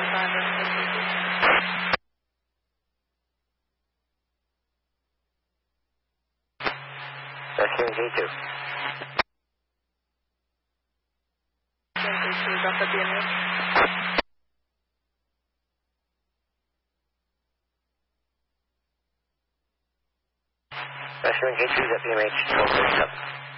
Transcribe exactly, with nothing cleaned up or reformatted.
Rescuing K two. Rescuing K two is at P M H twelve thirty-seven.